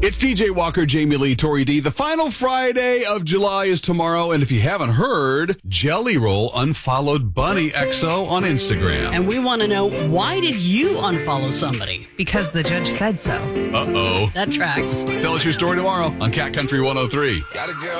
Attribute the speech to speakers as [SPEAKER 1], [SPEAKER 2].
[SPEAKER 1] It's TJ Walker, Jamie Lee, Tori D. The final Friday of July is tomorrow, and if you haven't heard, Jelly Roll unfollowed Bunny XO on Instagram.
[SPEAKER 2] And we want to know, why did you unfollow somebody?
[SPEAKER 3] Because the judge said so.
[SPEAKER 1] Uh-oh.
[SPEAKER 2] That tracks.
[SPEAKER 1] Tell us your story tomorrow on Cat Country 103.